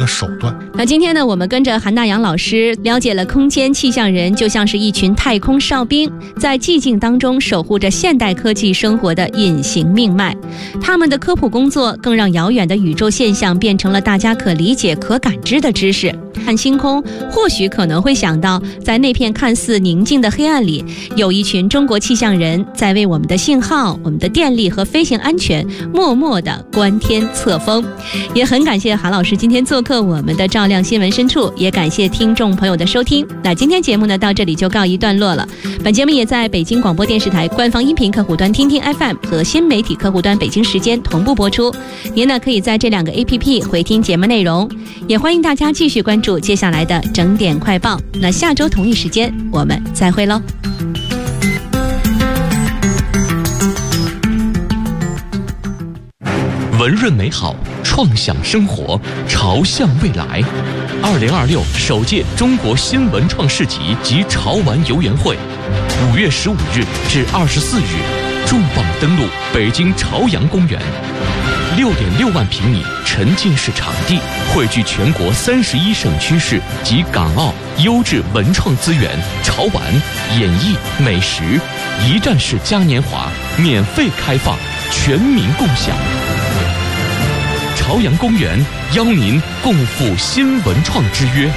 的手段。 那今天呢，我们跟着韩大洋老师了解了空间气象人就像是一群太空哨兵，在寂静当中守护着现代科技生活的隐形命脉。他们的科普工作更让遥远的宇宙现象变成了大家可理解可感知的知识。看星空，或许可能会想到，在那片看似宁静的黑暗里，有一群中国气象人在为我们的信号、我们的电力和飞行安全默默地观天测风。也很感谢韩老师今天做客我们的照亮新闻深处，也感谢听众朋友的收听。那今天节目呢，到这里就告一段落了。本节目也在北京广播电视台官方音频客户端听听 FM 和新媒体客户端北京时间同步播出。您呢可以在这2个 APP 回听节目内容，也欢迎大家继续关注接下来的整点快报。那下周同一时间我们再会喽。 文润美好，创想生活，朝向未来。2026首届中国新文创市集及潮玩游园会，5月15日至24日，重磅登陆北京朝阳公园。6.6万平米沉浸式场地，汇聚全国31省区市及港澳优质文创资源，潮玩、演艺、美食，一站式嘉年华，免费开放，全民共享。朝阳公园邀您共赴新文创之约。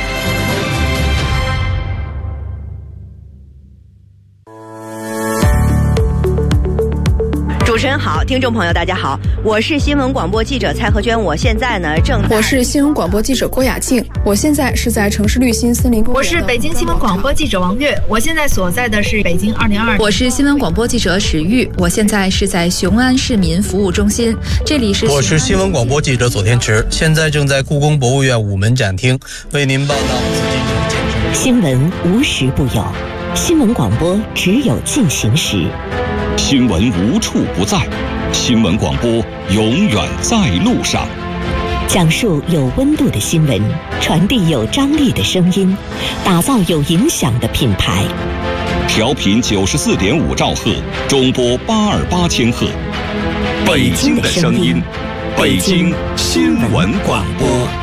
主持人好，听众朋友大家好，我是新闻广播记者蔡和娟，我现在呢我是新闻广播记者郭雅静，我现在是在城市绿心森林公园。 我是北京新闻广播记者王悦，我现在所在的是北京202。 我是新闻广播记者史玉，我现在是在雄安市民服务中心。这里是我是新闻广播记者左天池，现在正在故宫博物院午门展厅为您报道。 新闻无时不有，新闻广播只有进行时。 新闻无处不在，新闻广播永远在路上。 讲述有温度的新闻，传递有张力的声音，打造有影响的品牌。 调频94.5兆赫，中波828千赫。北京的声音，北京新闻广播。